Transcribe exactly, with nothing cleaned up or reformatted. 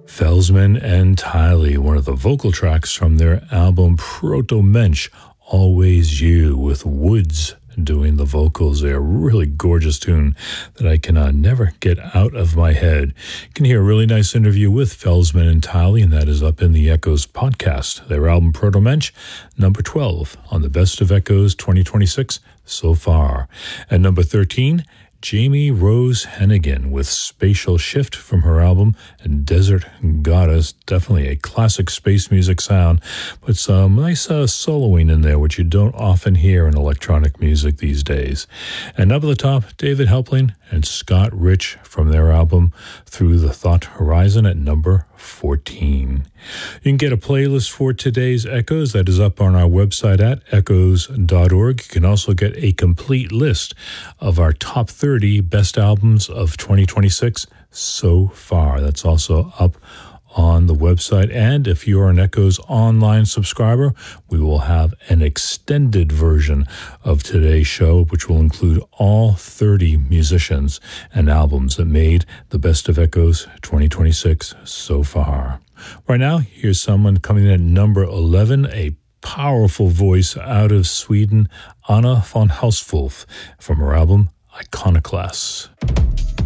Felsman and Tiley, one of the vocal tracks from their album Proto Mensch, Always You, with Woods doing the vocals. They're a really gorgeous tune that I can uh, never get out of my head. You can hear a really nice interview with Felsman and Tiley, and that is up in the Echoes podcast. Their album Proto Mensch, number twelve on the Best of Echoes twenty twenty-six so far. And number thirteen, Jamie Rose Hennigan with Spatial Shift from her album Desert Goddess. Definitely a classic space music sound, but some nice uh, soloing in there, which you don't often hear in electronic music these days. And up at the top, David Helpling and Scott Rich from their album Through the Thought Horizon at number fourteen. You can get a playlist for today's Echoes that is up on our website at echoes dot org. You can also get a complete list of our top thirty best albums of twenty twenty-six so far. That's also up on the website. And if you're an Echoes online subscriber, we will have an extended version of today's show, which will include all thirty musicians and albums that made the Best of Echoes twenty twenty-six so far. Right now, here's someone coming in at number eleven, a powerful voice out of Sweden, Anna von Hauswolf, from her album Iconoclasts.